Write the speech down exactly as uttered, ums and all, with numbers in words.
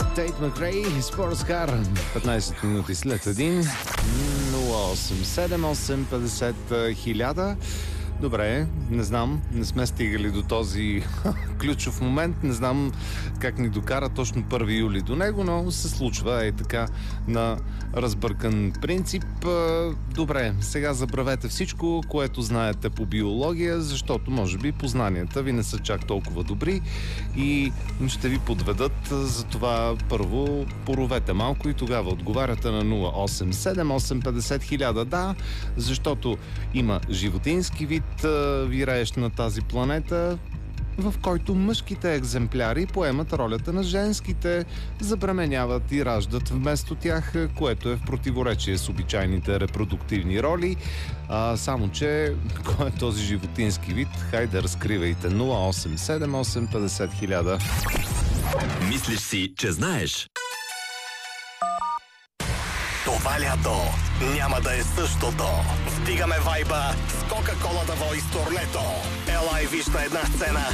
Тейт Макрей, Спортскар. петнайсет минути след един. нула осем седем осем петдесет хиляда. Добре, не знам, не сме стигали до този ключов момент, не знам как ни докара точно първи юли до него, но се случва е така на разбъркан принцип. Добре, сега забравете всичко, което знаете по биология, защото може би познанията ви не са чак толкова добри и ще ви подведат. Затова първо поровете малко и тогава отговаряте на нула осем седем осем петдесет хиляда. Да, защото има животински вид, виреещ на тази планета, в който мъжките екземпляри поемат ролята на женските, забременяват и раждат вместо тях, което е в противоречие с обичайните репродуктивни роли. А, само че, кой е този животински вид? Хайде, разкривайте. нула осем седем осем петдесет хиляда. Мислиш си, че знаеш? Това лято няма да е същото. Вдигаме вайба с Кока-Кола да Voice Tourlето. Ела и виж на една сцена